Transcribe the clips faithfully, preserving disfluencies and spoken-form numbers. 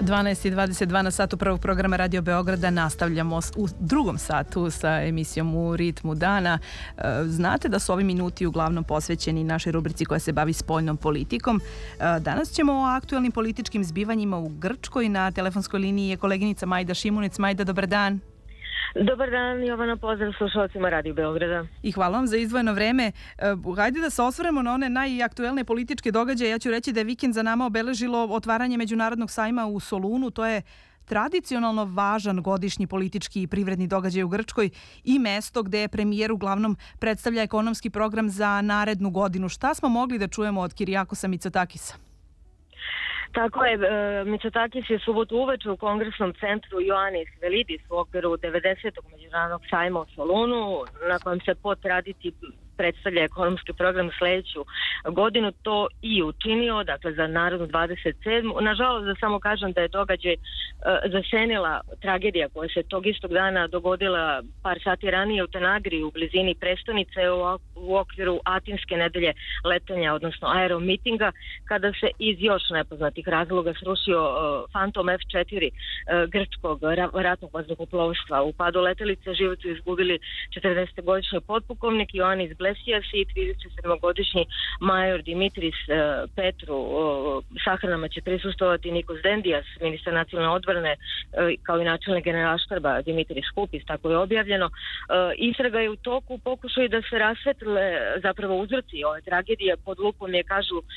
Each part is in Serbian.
dvanaest i dvadeset dva na satu prvog programa Radio Beograda. Nastavljamo u drugom satu sa emisijom U ritmu dana. Znate da su ovi minuti uglavnom posvećeni našoj rubrici koja se bavi spoljnom politikom. Danas ćemo o aktuelnim političkim zbivanjima u Grčkoj. Na telefonskoj liniji je koleginica Majda Šimunic. Majda, dobar dan. Dobar dan, Jovana, pozdrav slušalcima Radio Beograda. I hvala vam za izdvojeno vreme. Hajde da se osvrnemo na one najaktuelnije političke događaje. Ja ću reći da je vikend za nama obeležilo otvaranje Međunarodnog sajma u Solunu. To je tradicionalno važan godišnji politički i privredni događaj u Grčkoj i mesto gde premijer uglavnom predstavlja ekonomski program za narednu godinu. Šta smo mogli da čujemo od Kirijakosa Mitsotakisa? Tako je, Mitsotakis je subotu uveče u kongresnom centru Ioannis Velidis u okviru devedesetog Međunarodnog sajma u Solunu, na kojem se po tradiciji predstavlja ekonomski program sljedeću godinu, to i učinio, dakle za narednu dvadeset sedmu. Nažalost, da samo kažem da je događaj uh, zasenila tragedija koja se tog istog dana dogodila par sati ranije u Tanagri, u blizini prestonice, u, u okviru Atinske nedelje letenja, odnosno aeromitinga, kada se iz još nepoznatih razloga srušio uh, Phantom F četiri uh, grčkog ra ratnog vazduhoplovstva. U padu letelice život su izgubili četrdesetogodišnji potpukovnik Ioannis Blesijas i tridesetsedmogodišnji major Dimitris uh, Petru. Uh, sahranama će prisustovati Nikos Dendijas, ministar nacionalne odbrane, uh, kao i načelnik generalštaba Dimitris Kupis, tako je objavljeno. Uh, istraga je u toku, pokušaju da se rasvetle zapravo uzroci ove tragedije. Pod lupom je, kažu, uh,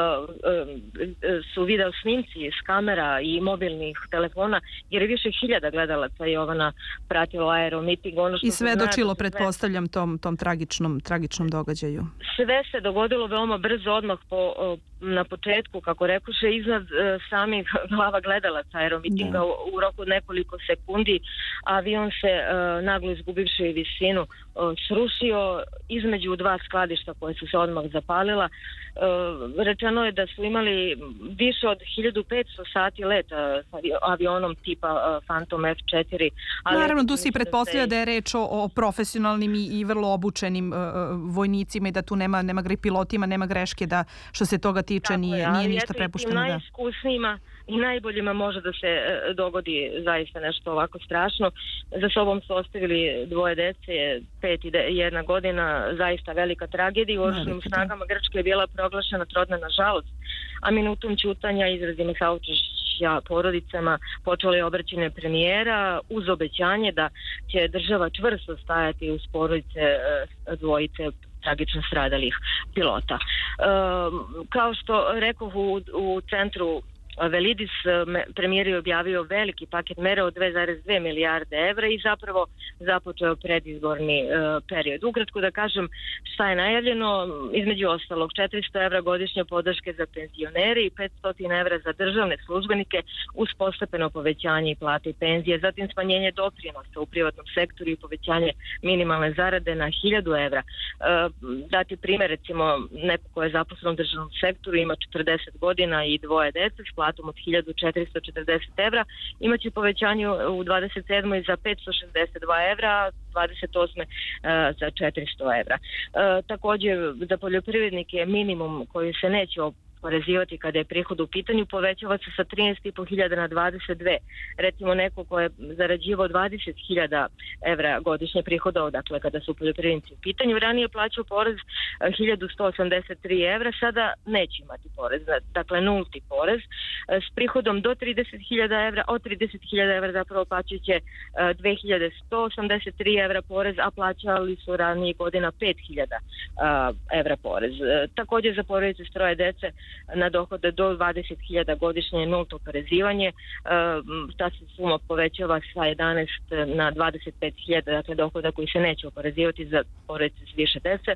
uh, su video snimci s kamera i mobilnih telefona, jer je više hiljada gledalaca Jovana pratilo aeromiting. Ono što I svedočilo, pretpostavljam, tom, tom tragičnom, tragičnom događaju. Sve se dogodilo veoma brzo, odmah po, na početku, kako rekuše, iznad uh, samih glava gledalaca aeromitinga. U, u roku nekoliko sekundi avion se uh, naglo izgubivši visinu uh, srušio između dva skladišta koje su se odmah zapalila. Uh, rečeno je da su imali više od hiljadu petsto sati leta sa avionom tipa uh, Phantom F četiri. Ali naravno, tu se i pretpostavlja da je reč o, o profesionalnim i, i vrlo obučenim uh, vojnicima i da tu nema, nema gre pilotima, nema greške, da što se toga tiče Tako nije, je, nije ništa prepušteno. Da. Najiskusnijima i najboljima može da se e, dogodi zaista nešto ovako strašno. Za sobom su ostavili dvoje dece, pet i jedna godina, zaista velika tragedija. U oružanim snagama Grčke je bila proglašena trodna nažalost, a minutom ćutanja izrazima saučešća porodicama počelo je obraćanje premijera uz obećanje da će država čvrsto stajati uz porodice e, dvojice tragično stradalih pilota. E, kao što rekoh, u, u centru Velidis premijer je objavio veliki paket mera od dve zarez dve milijarde evra i zapravo započeo predizborni e, period. Ukratko da kažem šta je najavljeno, između ostalog četiristo evra godišnje podrške za penzionere i petsto evra za državne službenike uz postepeno povećanje i plate i penzije, zatim smanjenje doprinosa u privatnom sektoru i povećanje minimalne zarade na hiljadu evra. E, dati primjer, recimo, neko ko je zaposlen u državnom sektoru, ima četrdeset godina i dvoje dece s platom od hiljadu četiristo četrdeset evra, imaće povećanje u dvadeset sedmoj za petsto šezdeset dva evra, dvadeset osme uh, za četiristo evra. Uh, također za poljoprivrednike minimum koji se neće oporezivati kada je prihod u pitanju povećava se sa trinaest i po hiljada na dvadeset dve. Recimo neko ko je zarađivao dvadeset hiljada evra godišnje prihoda, dakle kada su poljoprivrednici u pitanju, ranije plaćao porez hiljadu sto osamdeset tri evra, sada neće imati porez, dakle nulti porez. S prihodom do trideset hiljada evra, od trideset hiljada evra zapravo plaćat će dve hiljade sto osamdeset tri evra porez, a plaćali su ranije godina pet hiljada evra porez. Također za porodice s troje dece na dohode do dvadeset hiljada godišnje nulto oporezivanje. Ta se suma povećava sa jedanaest na dvadeset pet hiljada, dakle dohoda koji se neće oporezivati za porodice s više dece.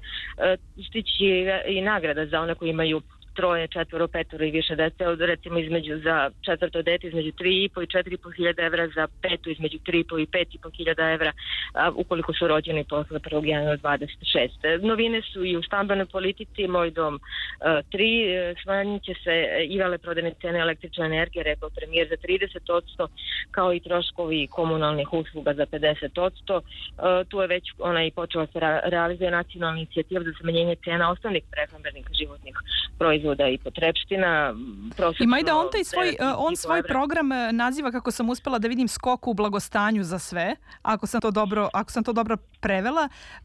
Stići i nagrada za one koji imaju troje, četvoro, petoro i više dece, od recimo između za četvrto dete između tri i po i četiri i po hiljada evra, za peto između tri i po i pet i po hiljada evra, a, ukoliko su rođeni posle prvog januara dvadeset šeste. Novine su i u stambenoj politici. Moj dom tri, smanjit će se i veleprodajne cene električne energije, rekao premijer, za trideset posto, kao i troškovi komunalnih usluga za pedeset posto. Tu je već ona i počela se realizuje nacionalna inicijativa za smanjenje cena osnovnih prehrambenih životnih proizvoda proizvoda i potrepština. Ima i da on taj svoj, on svoj program naziva, kako sam uspela da vidim, skok u blagostanju za sve, ako sam to dobro, ako sam to dobro prevela.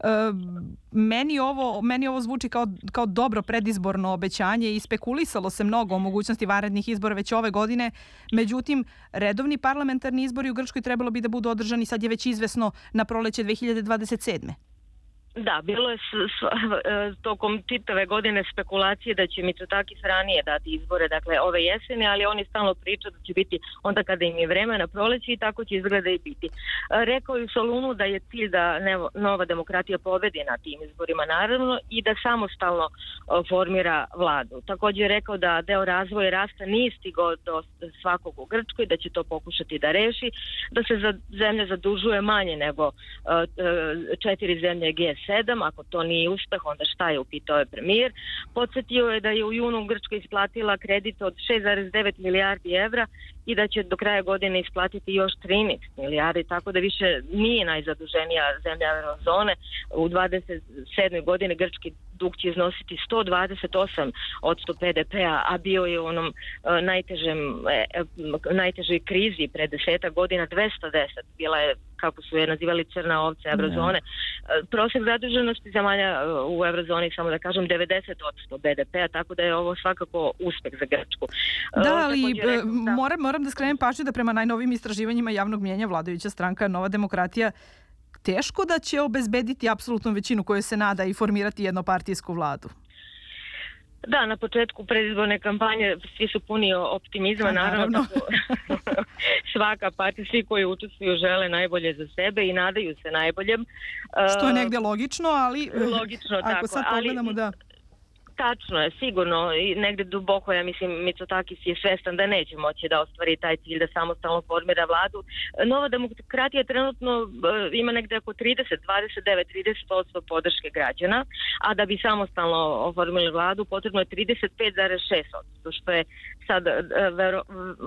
Meni ovo, meni ovo zvuči kao, kao dobro predizborno obećanje i spekulisalo se mnogo o mogućnosti vanrednih izbora već ove godine. Međutim, redovni parlamentarni izbori u Grčkoj trebalo bi da budu održani, sad je već izvesno, na proleće dve hiljade dvadeset sedme. Da, bilo je s, s, tokom čitave godine spekulacije da će Mitsotakis ranije dati izbore, dakle ove jeseni, ali oni stalno pričaju da će biti onda kada im je vreme na proleći i tako će izgleda i biti. Rekao je u Solunu da je cilj da Nova demokratija pobedi na tim izborima, naravno, i da samostalno formira vladu. Također je rekao da deo razvoja rasta nije stigao do svakog u Grčkoj, da će to pokušati da reši, da se za, zemlja zadužuje manje nego četiri zemlje G sedam, ako to nije uspeh, onda šta je, upitao je premijer. Podsjetio je da je u junu Grčka isplatila kredit od šest zarez devet milijardi evra i da će do kraja godine isplatiti još trinaest milijardi, tako da više nije najzaduženija zemlja eurozone. U dvadeset sedmoj godini grčki dug će iznositi sto dvadeset osam posto P D P-a, a bio je u onom uh, najtežem, uh, najtežoj krizi pre desetak godina dvesta deset. Bila je, kako su je nazivali, crna ovca eurozone. Uh, prosjek zaduženosti zemalja uh, u eurozoni, samo da kažem, devedeset posto B D P-a, tako da je ovo svakako uspeh za Grčku. Uh, da, ali rekao, da... Moram, moram da skrenem pažnju da prema najnovim istraživanjima javnog mnjenja vladajuća stranka Nova demokratija teško da će obezbediti apsolutnu većinu koju se nada i formirati jednopartijsku vladu. Da, na početku predizborne kampanje svi su puni optimizma, naravno. naravno. Svaka partija, svi koji učestvuju žele najbolje za sebe i nadaju se najboljem. Što je negdje logično, ali logično, ako tako, sad pogledamo, ali... da... Tačno je, sigurno, i negde duboko, ja mislim, Mitsotakis je svestan da neće moći da ostvari taj cilj da samostalno formira vladu. Nova demokratija trenutno uh, ima negde oko trideset, dvadeset devet, trideset posto podrške građana, a da bi samostalno oformili vladu potrebno je trideset pet zarez šest posto, što je sad uh, vero,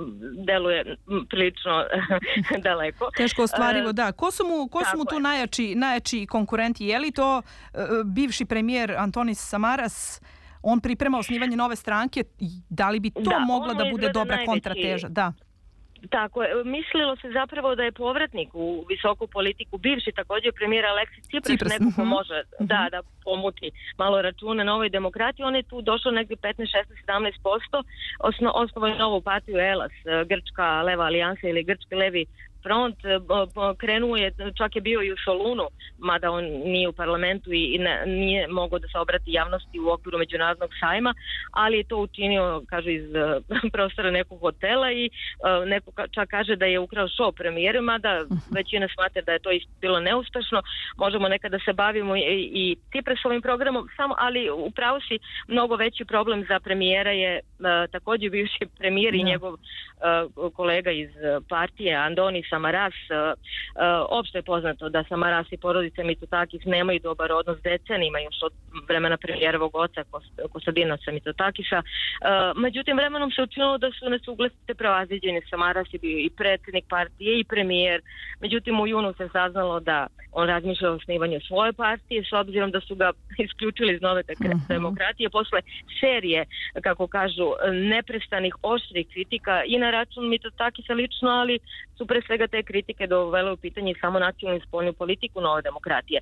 deluje prilično daleko. Teško ostvarivo, uh, da. Ko su mu, ko su mu tu najjači, najjači konkurenti? Je li to uh, bivši premijer Antonis Samaras? On priprema osnivanje nove stranke, da li bi to da, mogla da bude dobra najveći kontrateža? Da. Tako je, mislilo se zapravo da je povratnik u visoku politiku, bivši također premijer Aleksis Tsipras, Tsipras. neko ko može uh-huh. da, da pomuti malo račune Novoj demokratiji. On je tu došao negdje petnaest, šesnaest, sedamnaest posto, Osno, osnovao je novu partiju ELAS, Grčka leva alijansa ili Grčki levi front, krenuo je, čak je bio i u Solunu, mada on nije u parlamentu i ne, nije mogao da se obrati javnosti u okviru međunarodnog sajma, ali je to učinio, kažu, iz prostora nekog hotela i neko čak kaže da je ukrao show premijeru, mada većina smatra da je to bilo neuspešno. Možemo nekada da se bavimo i, i Tsiprasovim programom, samo, ali upravo si mnogo veći problem za premijera je uh, također bivši premijer i njegov uh, kolega iz partije Andonis Samaras. Uh, uh, opšte je poznato da Samaras i porodica Mitsotakis nemaju dobar odnos s decenijima još od vremena premijerovog oca Kostadinasa Mitsotakisa. Uh, međutim, vremenom se učinilo da su nesuglasice prevaziđene. Samaras je bio i predsjednik partije i premijer. Međutim, u junu se saznalo da on razmišlja o osnivanju svoje partije, s obzirom da su ga isključili iz Nove demokratije posle serije, kako kažu, neprestanih oštrih kritika i na račun Mitsotakisa lično, ali su pre svega te kritike dovele u pitanje samo nacionalnu i spoljnu politiku Nove demokratije.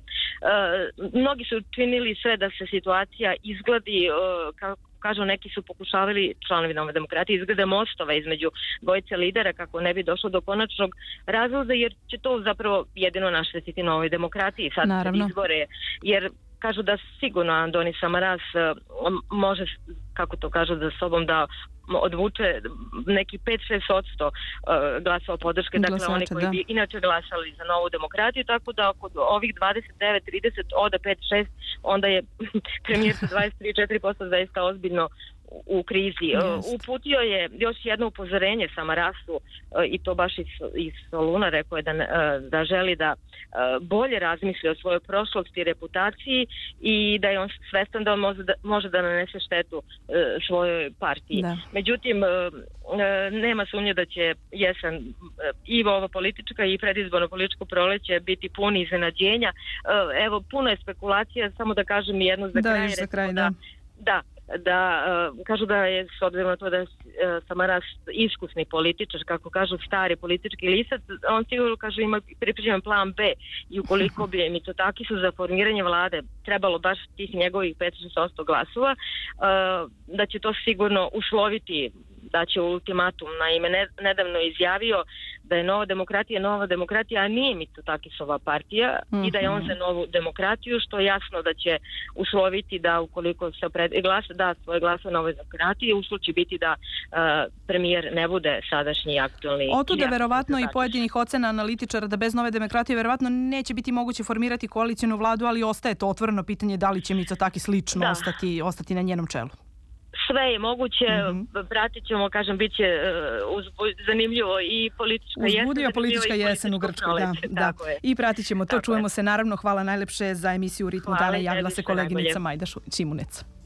E, mnogi su činili sve da se situacija izgladi, e, kako kažu, neki su pokušavali, članovi Nove demokratije, izglede mostove između dvojice lidera kako ne bi došlo do konačnog razvoda, jer će to zapravo jedino naštetiti Novoj demokratiji sad pred izbore, jer kažu da sigurno Andonis Samaras može, kako to kažu, da sobom da odvuče neki pet do šest posto glasova podrške, dakle glasača, oni koji da. bi inače glasali za Novu demokratiju, tako da oko ovih dvadeset devet trideset ode pet šest, onda je premijer sa dvadeset tri do četiri posto zaista ozbiljno u krizi. Jest. Uputio je još jedno upozorenje Samarasu i to baš iz, iz Soluna, rekao je da, da želi da bolje razmisli o svojoj prošlosti i reputaciji i da je on svestan da on može da, može da nanese štetu svojoj partiji. Da. Međutim, nema sumnje da će jesen i ova politička i predizborno političko proleće biti puni iznenađenja. Evo, puno je spekulacija, samo da kažem jedno za da, kraj. Za kraj da. da Da, da uh, kažu da je, s obzirom na to da je uh, Samaras iskusni političar, kako kažu stari politički lisac, on sigurno kažu ima pripremljen plan B i ukoliko bi Mitsotakisu za formiranje vlade trebalo baš tih njegovih pet do šest posto glasova, uh, da će to sigurno usloviti da će ultimatum. Naime, ne, nedavno izjavio da je Nova demokratija Nova demokratija, a nije Mitsotakisova partija mm-hmm. i da je on za Novu demokratiju, što je jasno da će usloviti da ukoliko se pred, glas, da svoje glasove Novoj demokratiji, uslov će biti da uh, premijer ne bude sadašnji aktualni. Otuda verovatno i pojedinih ocena analitičara da bez Nove demokratije verovatno neće biti moguće formirati koalicijnu vladu, ali ostaje to otvoreno pitanje da li će Mitsotakis lično da. ostati, ostati na njenom čelu. Sve je moguće, mm-hmm. pratit ćemo, kažem, bit će uh, uzbu- zanimljivo i politička jesen. Uzbudio politička jesen u Grčkoj, da. da. I pratit ćemo to, tako čujemo je. se naravno. Hvala najlepše za emisiju u Ritmu dana. Javila se koleginica Majda Šimunec.